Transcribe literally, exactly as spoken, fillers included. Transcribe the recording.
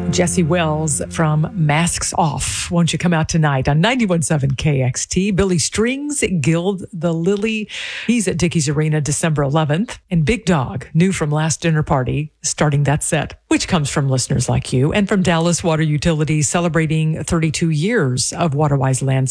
Jesse Wells from Masks Off. Won't you come out tonight on ninety-one point seven K X T? Billy Strings, Gild the Lily. He's at Dickies Arena December eleventh. And Big Dog, new from last dinner party, starting that set, which comes from listeners like you and from Dallas Water Utilities, celebrating thirty-two years of Waterwise Landscape.